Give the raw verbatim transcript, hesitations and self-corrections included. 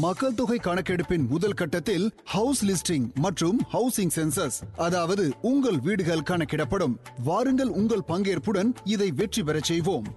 மக்கள் தொகை கணக்கெடுப்பின் முதல் கட்டத்தில் ஹவுஸ் லிஸ்டிங் மற்றும் ஹவுசிங் சென்சஸ், அதாவது உங்கள் வீடுகள் கணக்கிடப்படும். வாருங்கள், உங்கள் பங்கேற்புடன் இதை வெற்றி பெறச் செய்வோம்.